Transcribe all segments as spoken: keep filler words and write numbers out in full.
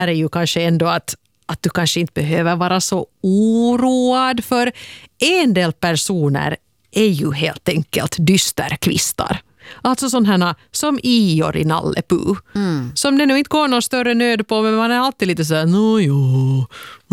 är ju kanske ändå att, att du kanske inte behöver vara så oroad, för en del personer är ju helt enkelt dysterkvistar. Alltså sådana som Ior i Nalle Puh. Mm. Som det nu inte går någon större nöd på, men man är alltid lite så här, no, ja.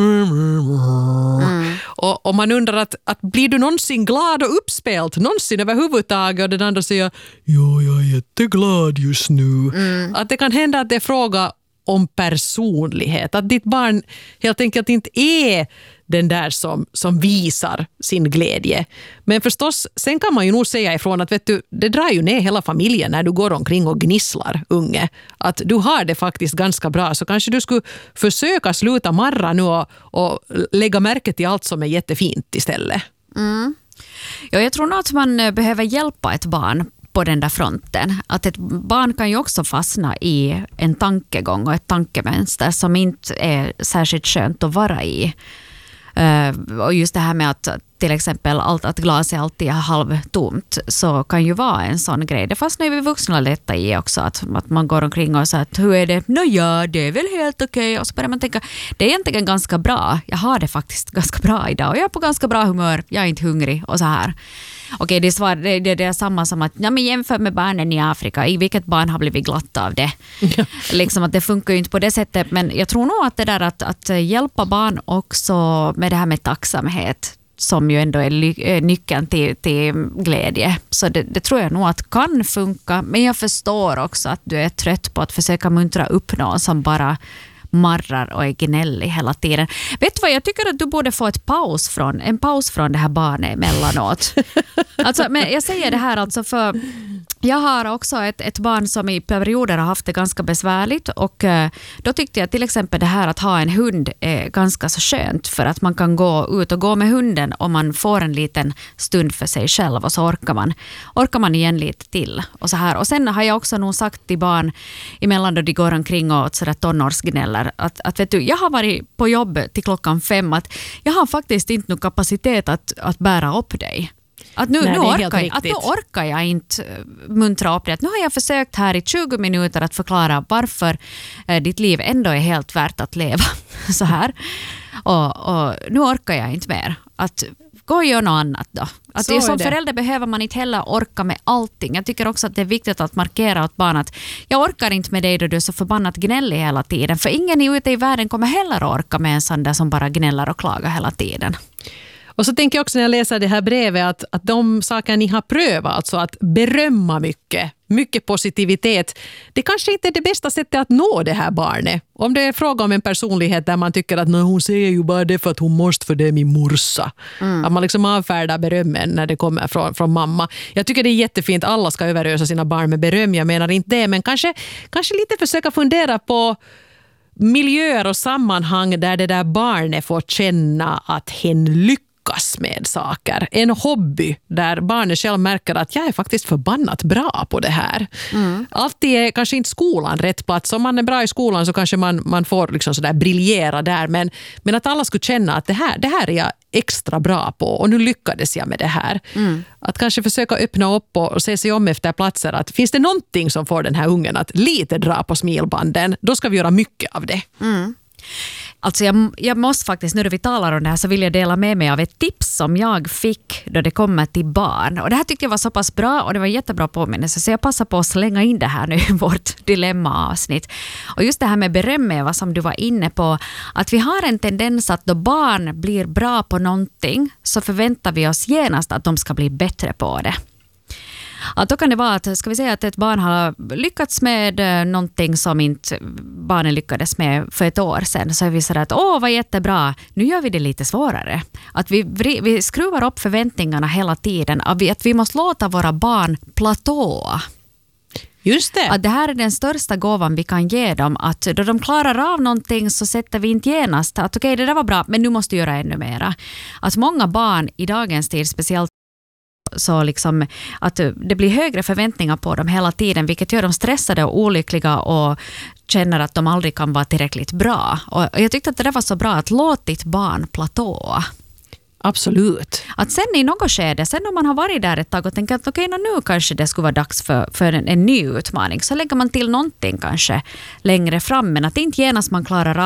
Mm. Och, och man undrar att, att blir du någonsin glad och uppspelt någonsin överhuvudtaget, och den andra säger, ja, jag är jätteglad just nu. Mm. Att det kan hända att det är fråga om personlighet. Att ditt barn helt enkelt inte är den där som, som visar sin glädje. Men förstås, sen kan man ju nog säga ifrån att vet du, det drar ju ner hela familjen när du går omkring och gnisslar, unge. Att du har det faktiskt ganska bra, så kanske du skulle försöka sluta marra nu och, och lägga märke till allt som är jättefint istället. Mm. Ja, jag tror nog att man behöver hjälpa ett barn på den där fronten. Att ett barn kan ju också fastna i en tankegång och ett tankemönster som inte är särskilt skönt att vara i. Uh, och just det här med att till exempel allt, att glas är alltid halvtomt, så kan ju vara en sån grej. Det fastnar vi vuxna lätta i också, att, att man går omkring och säger att hur är det? Nå ja, det är väl helt okej. Okay. Och så börjar man tänka, det är egentligen ganska bra. Jag har det faktiskt ganska bra idag och jag är på ganska bra humör. Jag är inte hungrig och så här. Okej, det, svar, det, det, det är samma som att ja, men jämför med barnen i Afrika. I vilket barn har blivit glatt av det? Ja. Liksom att det funkar ju inte på det sättet. Men jag tror nog att det där att, att hjälpa barn också med det här med tacksamhet, som ju ändå är ly- nyckeln till, till glädje. Så det, det tror jag nog att kan funka. Men jag förstår också att du är trött på att försöka muntra upp någon som bara marrar och är gnällig hela tiden. Vet du vad, jag tycker att du borde få ett paus från, en paus från det här barnet emellanåt. Alltså, men jag säger det här alltså för jag har också ett, ett barn som i perioder har haft det ganska besvärligt, och eh, då tyckte jag till exempel det här att ha en hund är ganska så skönt, för att man kan gå ut och gå med hunden och man får en liten stund för sig själv, och så orkar man, orkar man igen lite till och så här. Och sen har jag också nog sagt till barn emellan då de går omkring och sådär tonårsgnäller att, att vet du, jag har varit på jobb till klockan fem, att jag har faktiskt inte någon kapacitet att, att bära upp dig. Att nu, Nej, nu, orkar, jag, att nu orkar jag inte muntra upp det. Att nu har jag försökt här i tjugo minuter att förklara varför eh, ditt liv ändå är helt värt att leva så här. Och, och nu orkar jag inte mer. Att gå och göra något annat då. Att så som förälder behöver man inte heller orka med allting. Jag tycker också att det är viktigt att markera åt barn att jag orkar inte med dig då du är så förbannat gnällig hela tiden. För ingen ute i världen kommer heller orka med en sån där som bara gnäller och klagar hela tiden. Och så tänker jag också när jag läser det här brevet att, att de saker ni har prövat, alltså att berömma mycket, mycket positivitet, det kanske inte är det bästa sättet att nå det här barnet. Om det är fråga om en personlighet där man tycker att hon säger ju bara det för att hon måste, för det är min morsa. Mm. Att man liksom avfärdar berömmen när det kommer från, från mamma. Jag tycker det är jättefint, alla ska överösa sina barn med beröm, jag menar inte det, men kanske, kanske lite försöka fundera på miljöer och sammanhang där det där barnet får känna att hen lyckas med saker. En hobby där barnet själv märker att jag är faktiskt förbannat bra på det här. Mm. Alltid är kanske inte skolan rätt plats. Om man är bra i skolan så kanske man, man får liksom sådär briljera där. Men, men att alla skulle känna att det här, det här är jag extra bra på och nu lyckades jag med det här. Mm. Att kanske försöka öppna upp och se sig om efter platser. Att finns det någonting som får den här ungen att lite dra på smilbanden, då ska vi göra mycket av det. Mm. Alltså jag, jag måste faktiskt, nu när vi talar om det här så vill jag dela med mig av ett tips som jag fick då det kommer till barn. Och det här tyckte jag var så pass bra och det var jättebra påminnelse, så jag passar på att slänga in det här nu i vårt dilemma-avsnitt. Och just det här med beröm, Eva, som du var inne på, att vi har en tendens att då barn blir bra på någonting så förväntar vi oss genast att de ska bli bättre på det. Att då kan det vara att, ska vi säga att ett barn har lyckats med någonting som inte barnen lyckades med för ett år sedan, så är vi sådär att åh vad jättebra, nu gör vi det lite svårare. Att vi, vi skruvar upp förväntningarna hela tiden, att vi, att vi måste låta våra barn platåa. Just det. Att det här är den största gåvan vi kan ge dem, att då de klarar av någonting så sätter vi inte genast att okej, okay, det där var bra, men nu måste du göra ännu mera. Att många barn i dagens tid, speciellt så liksom att det blir högre förväntningar på dem hela tiden, vilket gör dem stressade och olyckliga och känner att de aldrig kan vara tillräckligt bra. Och jag tyckte att det var så bra att låta ditt barn platåa. Absolut. Att sen i något skede, sen om man har varit där ett tag och tänker att okej, okay, nu kanske det skulle vara dags för, för en, en ny utmaning, så lägger man till någonting kanske längre fram, men att inte genast man klarar av